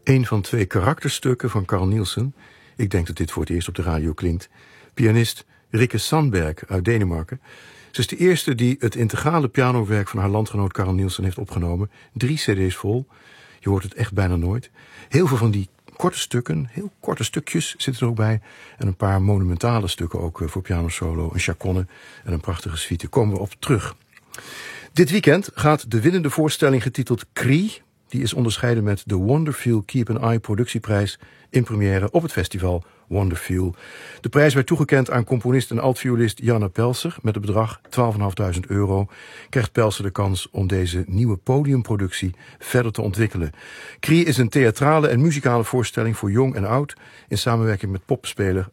Een van 2 karakterstukken van Carl Nielsen. Ik denk dat dit voor het eerst op de radio klinkt. Pianist Rikke Sandberg uit Denemarken. Ze is de eerste die het integrale pianowerk van haar landgenoot Carl Nielsen heeft opgenomen. 3 cd's vol. Je hoort het echt bijna nooit. Heel veel van die korte stukken, heel korte stukjes zitten er ook bij. En een paar monumentale stukken ook voor pianosolo. Een chaconne en een prachtige suite. Daar komen we op terug. Dit weekend gaat de winnende voorstelling getiteld Krie. Die is onderscheiden met de Wonderfeel Keep an Eye productieprijs in première op het festival Wonderfeel. De prijs werd toegekend aan componist en altviolist Janne Pelser. Met het bedrag €12.500 krijgt Pelser de kans om deze nieuwe podiumproductie verder te ontwikkelen. Krie is een theatrale en muzikale voorstelling voor jong en oud in samenwerking met popspeler